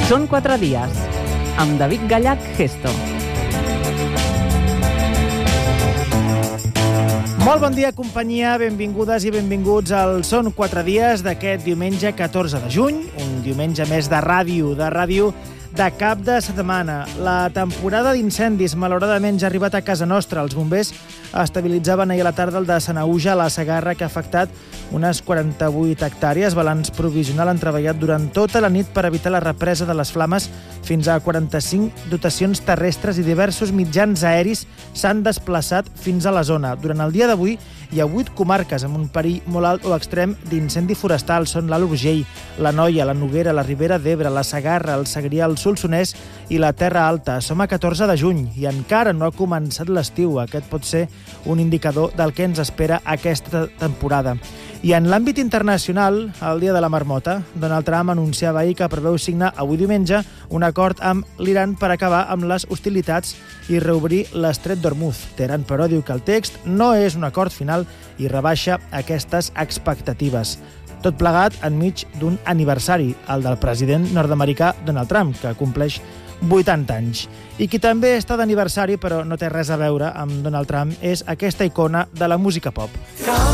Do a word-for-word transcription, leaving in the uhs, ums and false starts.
Són quatre dies, amb David Gallach Gesto. Molt bon dia, companyia, benvingudes i benvinguts al Són quatre dies d'aquest diumenge catorze de juny, un diumenge més de ràdio, de ràdio de cap de setmana. La temporada d'incendis, malauradament, ja ha arribat a casa nostra. Els bombers estabilitzaven ahir a la tarda el de Sanaüja, a la Segarra, que ha afectat unes quaranta-vuit hectàrees. Balanç provisional han treballat durant tota la nit per evitar la represa de les flames. Fins a quaranta-cinc dotacions terrestres i diversos mitjans aeris s'han desplaçat fins a la zona. Durant el dia d'avui hi ha vuit comarques amb un perill molt alt o extrem d'incendi forestal. Són l'Alt Urgell, la Noia, la Noguera, la Ribera d'Ebre, la Segarra, el Segrià, el Solsonès i la Terra Alta. Som a catorze de juny i encara no ha començat l'estiu. Aquest pot ser un indicador del que ens espera aquesta temporada. I en l'àmbit internacional, el dia de la marmota, Donald Trump anunciava ahir que preveu signar avui diumenge un acord amb l'Iran per acabar amb les hostilitats i reobrir l'estret d'Hormuz. Teheran, però, diu que el text no és un acord final i rebaixa aquestes expectatives. Tot plegat enmig d'un aniversari, el del president nord-americà Donald Trump, que compleix vuitanta anys. I qui també està d'aniversari, però no té res a veure amb Donald Trump, és aquesta icona de la música pop.